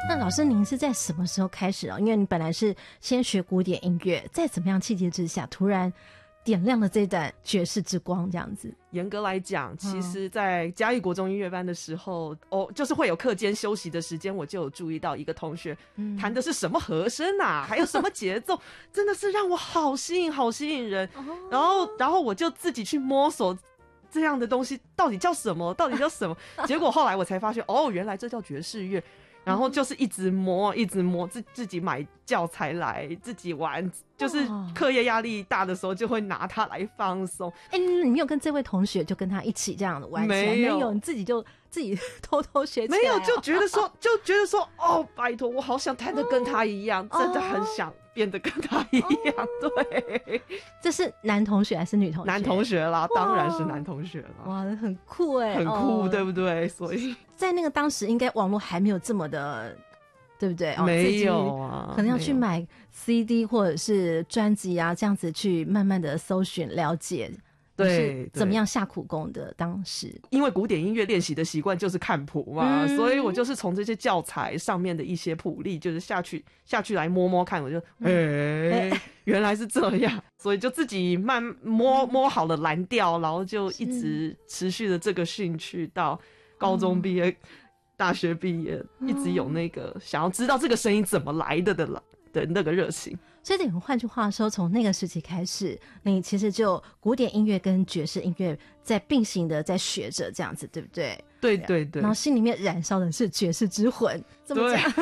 那老师您是在什么时候开始因为你本来是先学古典音乐，在怎么样契机之下突然点亮了这盏爵士之光这样子？ 严格来讲，其实在嘉义国中音乐班的时候，就是会有课间休息的时间，我就有注意到一个同学弹的是什么和声啊，还有什么节奏，真的是让我好吸引人。然后我就自己去摸索这样的东西到底叫什么，结果后来我才发现，原来这叫爵士乐。然后就是一直摸，自己买教材来自己玩，就是课业压力大的时候就会拿它来放松。 你没有跟这位同学就跟他一起这样的玩起来？没有，你自己偷偷学起来？ 没有，就觉得说拜托，我好想弹得跟他一样，真的很想变得跟他一样。对， 这是男同学还是女同学？ 男同学啦，当然是男同学啦。 哇，很酷很酷，对不对？所以在那个当时应该网络还没有这么的，对不对？ 没有啊， 可能要去买 CD 或者是专辑啊，这样子去慢慢的搜寻了解。对，怎么样下苦功的？当时因为古典音乐练习的习惯就是看谱嘛，所以我就是从这些教材上面的一些谱例，就是下去来摸摸看，我就原来是这样，所以就自己摸好了蓝调，然后就一直持续的这个兴趣到高中毕业、大学毕业，一直有那个想要知道这个声音怎么来的那个热情。 所以等于换句话说，从那个时期开始，你其实就古典音乐跟爵士音乐在并行的在学着这样子，对不对？ 对对对。 然后心里面燃烧的是爵士之魂，怎么讲？